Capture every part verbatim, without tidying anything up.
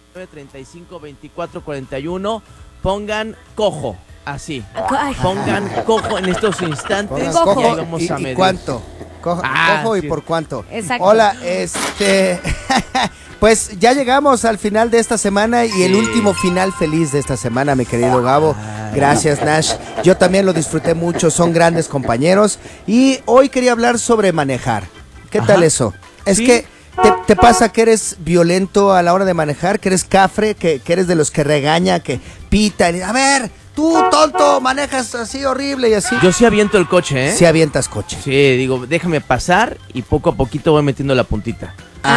treinta y cinco, veinticuatro, cuarenta y uno. Pongan cojo, así. Ay. Pongan cojo en estos instantes. Pongan cojo. Y ahí vamos ¿Y, a y medir. cuánto? Cojo, Ah, cojo y sí. por cuánto. Exacto. Hola, este... pues ya llegamos al final de esta semana y el último final feliz de esta semana, mi querido Gabo. Gracias, Nash. Yo también lo disfruté mucho, son grandes compañeros. Y hoy quería hablar sobre manejar. ¿Qué Ajá. tal eso? Es ¿Sí? que te, te pasa que eres violento a la hora de manejar, que eres cafre, que, que eres de los que regaña, que pita. Y, a ver, tú, tonto, manejas así horrible y así. Yo sí aviento el coche, ¿eh? Si avientas coche. Sí, digo, déjame pasar y poco a poquito voy metiendo la puntita.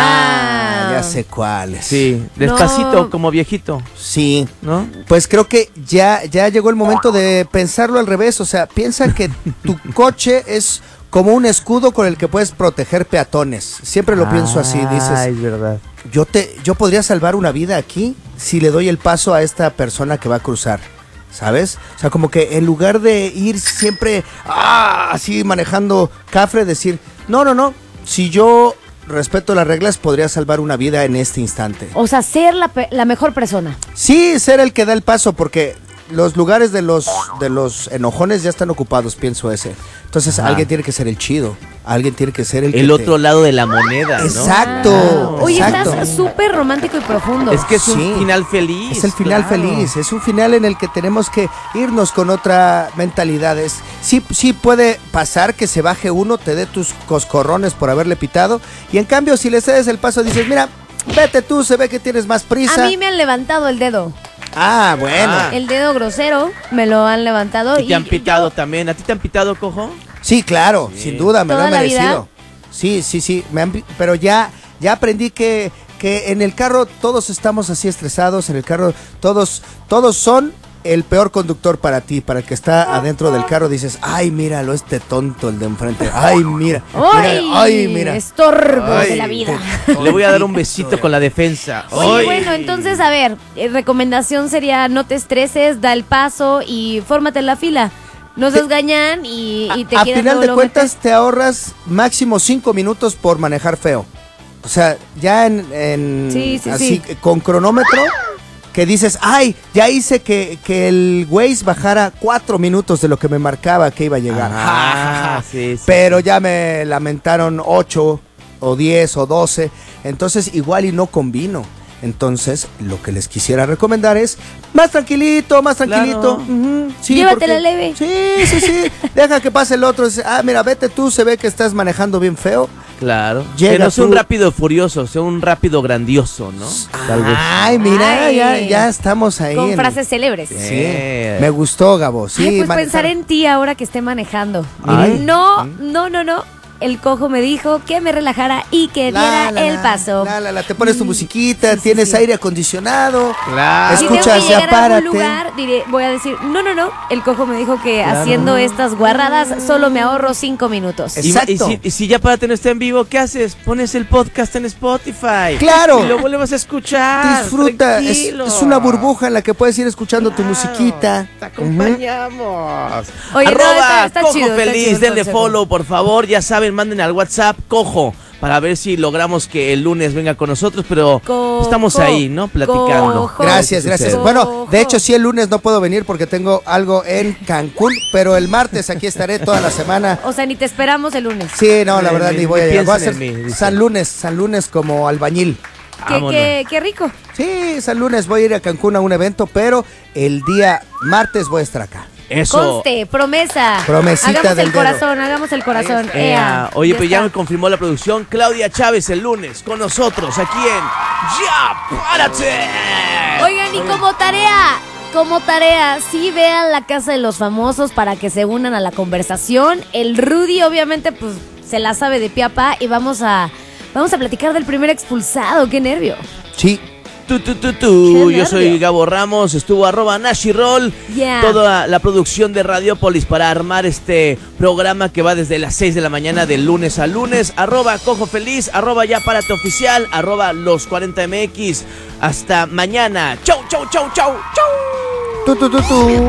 Ah, Ah. ya sé cuáles. Sí, despacito, No. como viejito, Sí. ¿no? Pues creo que ya, ya llegó el momento de pensarlo al revés. O sea, piensa que tu coche es como un escudo con el que puedes proteger peatones. Siempre lo pienso así, Ah, dices, es verdad. yo te, yo podría salvar una vida aquí si le doy el paso a esta persona que va a cruzar. ¿Sabes? O sea, como que en lugar de ir siempre ah, así manejando cafre, decir, no, no, no, si yo respeto las reglas, podría salvar una vida en este instante. O sea, ser la, pe- la mejor persona. Sí, ser el que da el paso, porque los lugares de los de los enojones ya están ocupados, pienso ese. Entonces, Ajá. alguien tiene que ser el chido, alguien tiene que ser el, El que otro te... lado de la moneda, ¿no? Exacto. Ah. Oye, exacto. estás súper romántico y profundo. Pues Es que es un Sí. final feliz. Es el final claro. feliz, es un final en el que tenemos que irnos con otra mentalidad. Es, sí, sí puede pasar que se baje uno, te dé tus coscorrones por haberle pitado, y en cambio si le cedes el paso dices, mira, vete tú, se ve que tienes más prisa. A mí me han levantado el dedo. Ah, bueno. Ah. El dedo grosero me lo han levantado. Y te han yo- pitado también. ¿A ti te han pitado, cojo? Sí, claro, Sí. sin duda, me lo ¿Toda he la merecido. vida? Sí, sí, sí, me han pi- pero ya, ya aprendí que, que en el carro todos estamos así estresados, en el carro todos, todos son el peor conductor para ti, para el que está adentro del carro, dices, ay, míralo, este tonto, el de enfrente, ay, mira, ¡Ay! mira, ay, mira. Estorbo Ay. de la vida. Le voy a dar un besito con la defensa. Oye, Ay. bueno, entonces, a ver, eh, recomendación sería no te estreses, da el paso y fórmate en la fila. No seas gañán y, y te a quedas final luego, de luego cuentas metes- te ahorras máximo cinco minutos por manejar feo. O sea, ya en, en Sí, sí, así sí. con cronómetro que dices, ay, ya hice que, que el Waze bajara cuatro minutos de lo que me marcaba que iba a llegar. Ah, Ja, ja, ja. sí, sí, Pero sí. ya me lamentaron ocho o diez o doce. Entonces igual y no combino. Entonces, lo que les quisiera recomendar es más tranquilito, más tranquilito. Claro. Ujú, sí, Llévatela porque- leve. Sí, sí, sí. Deja que pase el otro. Dice, ah, mira, vete tú, se ve que estás manejando bien feo. Claro. Llega que no sea un tú- rápido furioso, sea un rápido grandioso, ¿no? Tal vez. Ay, mira, Ay. ya, ya estamos ahí. Con en- frases célebres. Sí, Eh. me gustó, Gabo. Sí, Ay, pues manejar- pensar en ti ahora que esté manejando. Ay. No, no, no, no. El cojo me dijo que me relajara y que La, diera la, el la, paso. la, la, la, te pones tu Mm, musiquita, sí, sí, tienes sí. aire acondicionado. Claro. Si tengo Escuchas, que ya llegar a algún párate. lugar, diré, voy a decir, no, no, no. El cojo me dijo que Claro. haciendo estas guarradas solo me ahorro cinco minutos. Es- Y, Exacto. y si, y si ya Párate no está en vivo, ¿qué haces? Pones el podcast en Spotify. Claro. Y lo vuelves a escuchar. Disfruta, es, Tranquilo. es una burbuja en la que puedes ir escuchando tu Claro, musiquita. Te acompañamos. Oye, no, Arroba está- está Cojo chido, está Feliz, chido el denle consejo. follow, por favor. Ya saben, manden al WhatsApp Cojo para ver si logramos que el lunes venga con nosotros, pero Cojo, estamos ahí, ¿no? Platicando. Cojo. Gracias, gracias. Cojo. Bueno, de hecho, sí, el lunes no puedo venir porque tengo algo en Cancún, pero el martes aquí estaré toda la semana. O sea, ni te esperamos el lunes. Sí, no, la Ni- verdad, ni- ni voy a ni llegar. Voy a hacer piensen en mí, dice. San Lunes, San Lunes como albañil. Qué, Vámonos. qué, qué rico. Sí, San Lunes voy a ir a Cancún a un evento, pero el día martes voy a estar acá. Eso. Conste, promesa. Promesita hagamos del el dedo. corazón, hagamos el corazón. Ea. Ea. Oye, pues ya está. me confirmó la producción Claudia Chávez el lunes con nosotros aquí en Ya Párate. Oigan, y como tarea, como tarea, sí vean La Casa de los Famosos para que se unan a la conversación. El Rudy, obviamente, pues se la sabe de pie a pa y vamos a, vamos a platicar del primer expulsado. ¡Qué nervio! Sí, Tu, tu, tu, tu. Qué Yo soy nervio. Gabo Ramos, estuvo arroba Nashiroll, Yeah. toda la producción de Radiopolis para armar este programa que va desde las seis de la mañana de lunes a lunes, arroba Cojo Feliz, arroba Ya Párate Oficial, arroba Los cuarenta M X. Hasta mañana. Chau, chau, chau, chau, chau. tú, tú, tú, tú.